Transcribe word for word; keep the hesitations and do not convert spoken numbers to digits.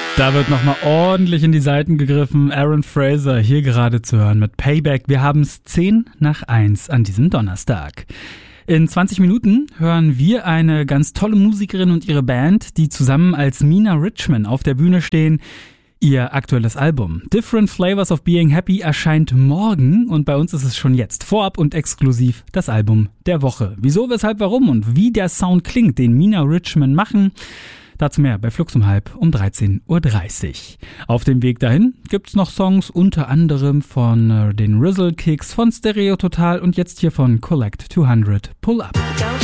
Da wird nochmal ordentlich in die Seiten gegriffen. Aaron Fraser hier gerade zu hören mit Payback. Wir haben es zehn nach eins an diesem Donnerstag. In zwanzig Minuten hören wir eine ganz tolle Musikerin und ihre Band, die zusammen als Mina Richman auf der Bühne stehen. Ihr aktuelles Album Different Flavors of Being Happy erscheint morgen und bei uns ist es schon jetzt vorab und exklusiv das Album der Woche. Wieso, weshalb, warum und wie der Sound klingt, den Mina Richman machen, dazu mehr bei Flux um halb um dreizehn Uhr dreißig. Auf dem Weg dahin gibt's noch Songs unter anderem von äh, den Rizzle Kicks, von Stereo Total und jetzt hier von Collect zweihundert Pull Up.